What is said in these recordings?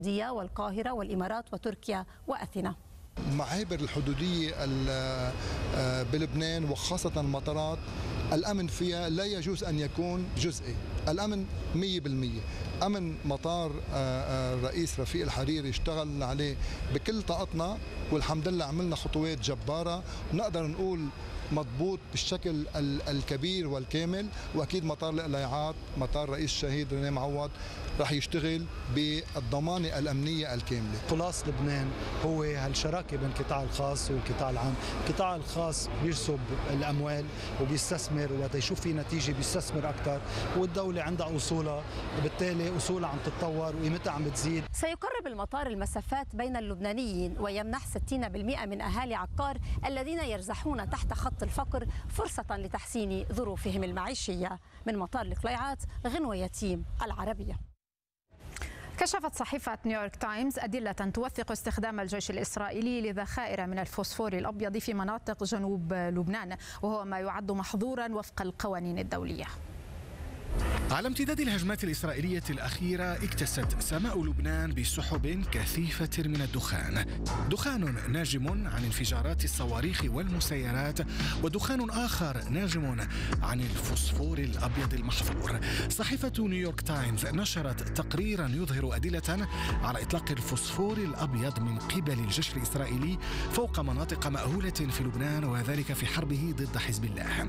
والقاهرة والإمارات وتركيا وأثينا. معابر الحدودية بلبنان وخاصة المطارات الأمن فيها لا يجوز أن يكون جزئي، الأمن 100%. أمن مطار الرئيس رفيق الحريري اشتغل عليه بكل طاقتنا، والحمد لله عملنا خطوات جبارة ونقدر نقول مضبوط بالشكل الكبير والكامل. واكيد مطار القليعات مطار رئيس الشهيد رينيه معوض رح يشتغل بالضمانه الامنيه الكامله. خلاص لبنان هو هالشراكه بين القطاع الخاص والقطاع العام، القطاع الخاص بيرسب الاموال وبيستثمر، وقت يشوف في نتيجه بيستثمر اكثر، والدوله عندها اصولها، وبالتالي اصولها عم تتطور وقيمتها عم بتزيد. سيقرب المطار المسافات بين اللبنانيين ويمنح 60% من اهالي عقار الذين يرزحون تحت خط الفقر فرصة لتحسين ظروفهم المعيشية. من مطار القليعات، غنوة يتيم، العربية. كشفت صحيفة نيويورك تايمز أدلة توثق استخدام الجيش الإسرائيلي لذخائر من الفوسفور الأبيض في مناطق جنوب لبنان، وهو ما يعد محظورا وفق القوانين الدولية. على امتداد الهجمات الإسرائيلية الأخيرة اكتست سماء لبنان بسحب كثيفة من الدخان، دخان ناجم عن انفجارات الصواريخ والمسيرات، ودخان آخر ناجم عن الفوسفور الأبيض المحظور. صحيفة نيويورك تايمز نشرت تقريرا يظهر أدلة على إطلاق الفوسفور الأبيض من قبل الجيش الإسرائيلي فوق مناطق مأهولة في لبنان، وذلك في حربه ضد حزب الله.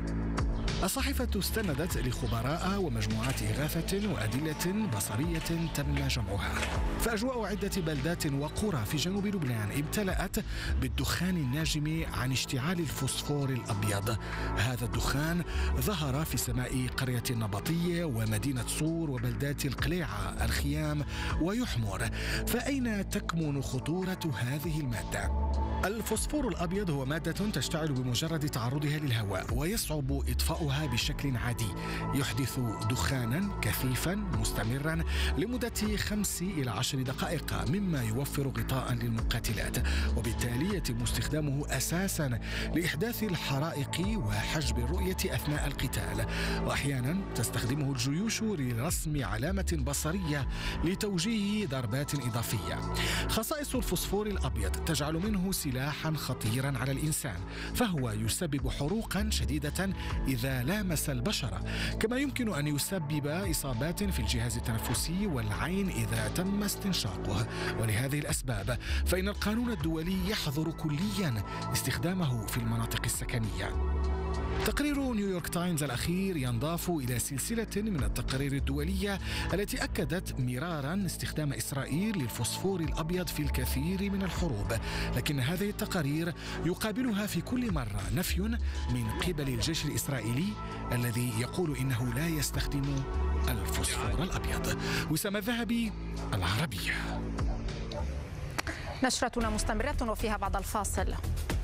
الصحيفة استندت لخبراء ومجموعات إغاثة وأدلة بصرية تم جمعها، فأجواء عدة بلدات وقرى في جنوب لبنان امتلأت بالدخان الناجم عن اشتعال الفوسفور الأبيض. هذا الدخان ظهر في سماء قرية النبطية ومدينة صور وبلدات القليعة، الخيام ويحمر. فأين تكمن خطورة هذه المادة؟ الفوسفور الأبيض هو مادة تشتعل بمجرد تعرضها للهواء ويصعب إطفاؤها بشكل عادي، يحدث دخانا كثيفا مستمرا لمدة 5 إلى 10 دقائق، مما يوفر غطاء للمقاتلات، وبالتالي يتم استخدامه أساسا لإحداث الحرائق وحجب الرؤية أثناء القتال، وأحيانا تستخدمه الجيوش لرسم علامة بصرية لتوجيه ضربات إضافية. خصائص الفوسفور الأبيض تجعل منه سلاحا خطيرا على الإنسان، فهو يسبب حروقا شديدة إذا لامس البشرة، كما يمكن أن يسبب إصابات في الجهاز التنفسي والعين إذا تم استنشاقه. ولهذه الأسباب فإن القانون الدولي يحظر كليا استخدامه في المناطق السكنية. تقرير نيويورك تايمز الأخير ينضاف إلى سلسلة من التقارير الدولية التي أكدت مرارا استخدام إسرائيل للفوسفور الأبيض في الكثير من الحروب، لكن هذه التقارير يقابلها في كل مرة نفي من قبل الجيش الإسرائيلي الذي يقول إنه لا يستخدم الفوسفور الأبيض. وسام الذهبي، العربية. نشرتنا مستمرة وفيها بعد الفاصل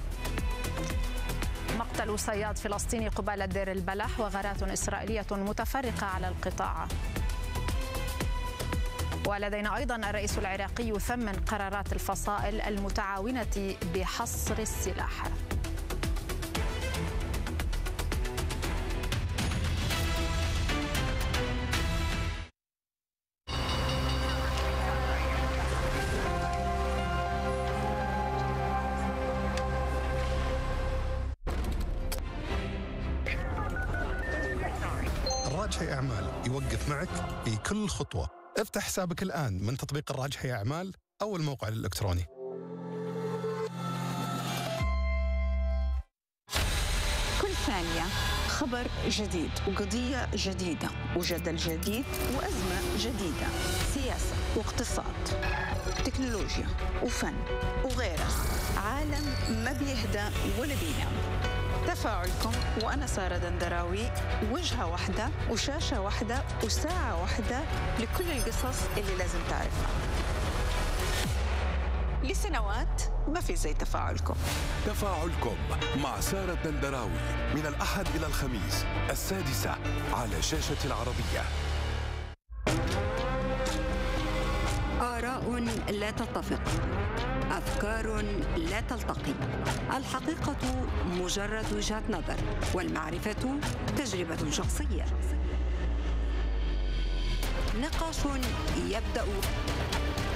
مقتل صياد فلسطيني قبالة دير البلح وغارات إسرائيلية متفرقة على القطاع. ولدينا أيضا الرئيس العراقي يثمن قرارات الفصائل المتعاونة بحصر السلاح. الراجحي أعمال يوقف معك في كل خطوة. افتح حسابك الآن من تطبيق الراجحي أعمال أو الموقع الإلكتروني. كل ثانية خبر جديد وقضية جديدة وجدل جديد وأزمة جديدة، سياسة واقتصاد، تكنولوجيا وفن وغيرها. عالم ما بيهدى ولا بينام. تفاعلكم وأنا سارة دندراوي، وجهة واحدة وشاشة واحدة وساعة واحدة لكل القصص اللي لازم تعرفها. لسنوات ما في زي تفاعلكم. تفاعلكم مع سارة دندراوي من الأحد إلى الخميس 6:00 على شاشة العربية. آراء لا تتفق، أفكار لا تلتقي، الحقيقة مجرد وجهة نظر، والمعرفة تجربة شخصية. نقاش يبدأ